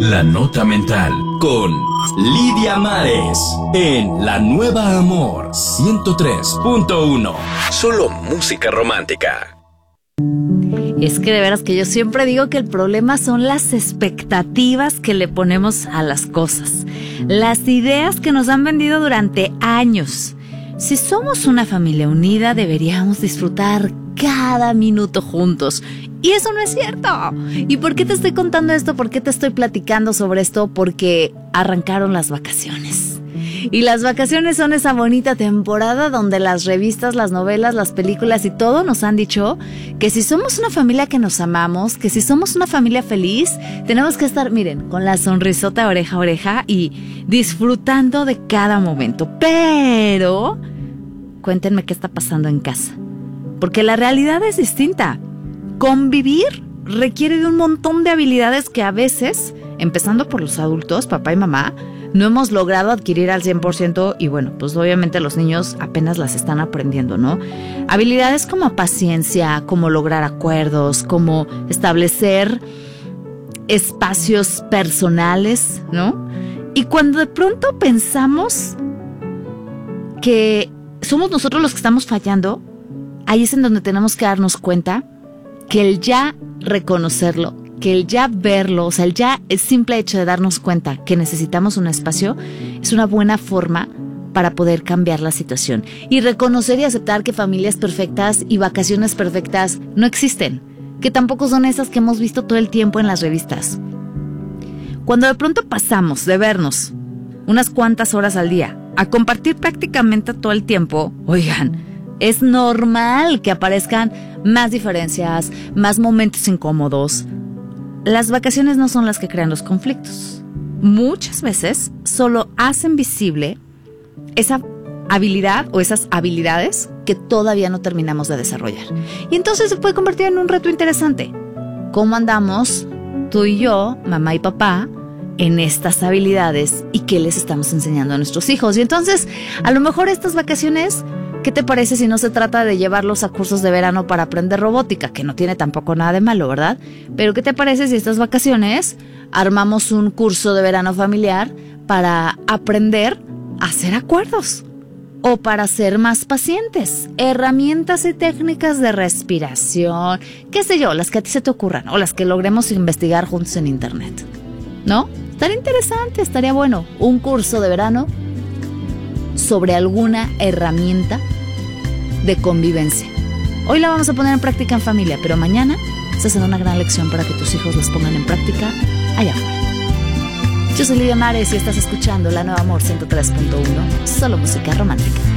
La Nota Mental con Lidia Mares en La Nueva Amor 103.1. Solo música romántica. Es que de veras que yo siempre digo que el problema son las expectativas que le ponemos a las cosas, las ideas que nos han vendido durante años. Si somos una familia unida, deberíamos disfrutar cada minuto juntos. Y eso no es cierto. ¿Y por qué te estoy contando esto? ¿Por qué te estoy platicando sobre esto? Porque arrancaron las vacaciones. Y las vacaciones son esa bonita temporada donde las revistas, las novelas, las películas y todo nos han dicho que si somos una familia que nos amamos, que si somos una familia feliz, tenemos que estar, miren, con la sonrisota oreja a oreja y disfrutando de cada momento. Pero cuéntenme qué está pasando en casa, porque la realidad es distinta. Convivir requiere de un montón de habilidades que a veces, empezando por los adultos, papá y mamá, no hemos logrado adquirir al 100% y bueno, pues obviamente los niños apenas las están aprendiendo, ¿no? Habilidades como paciencia, como lograr acuerdos, como establecer espacios personales, ¿no? Y cuando de pronto pensamos que somos nosotros los que estamos fallando, ahí es en donde tenemos que darnos cuenta que el ya reconocerlo, que el ya verlo, o sea, el simple hecho de darnos cuenta que necesitamos un espacio es una buena forma para poder cambiar la situación. Y reconocer y aceptar que familias perfectas y vacaciones perfectas no existen, que tampoco son esas que hemos visto todo el tiempo en las revistas. Cuando de pronto pasamos de vernos unas cuantas horas al día a compartir prácticamente todo el tiempo, oigan, es normal que aparezcan más diferencias, más momentos incómodos. Las vacaciones no son las que crean los conflictos. Muchas veces solo hacen visible esa habilidad o esas habilidades que todavía no terminamos de desarrollar. Y entonces se puede convertir en un reto interesante. ¿Cómo andamos tú y yo, mamá y papá, en estas habilidades y qué les estamos enseñando a nuestros hijos? Y entonces, a lo mejor estas vacaciones, ¿qué te parece si no se trata de llevarlos a cursos de verano para aprender robótica? Que no tiene tampoco nada de malo, ¿verdad? Pero ¿qué te parece si estas vacaciones armamos un curso de verano familiar para aprender a hacer acuerdos? O para ser más pacientes, herramientas y técnicas de respiración, qué sé yo, las que a ti se te ocurran o las que logremos investigar juntos en internet, ¿no? Estaría interesante, estaría bueno, un curso de verano sobre alguna herramienta de convivencia. Hoy la vamos a poner en práctica en familia, pero mañana se será una gran lección para que tus hijos las pongan en práctica allá afuera. Yo soy Lidia Mares y estás escuchando La Nueva Amor 103.1, solo música romántica.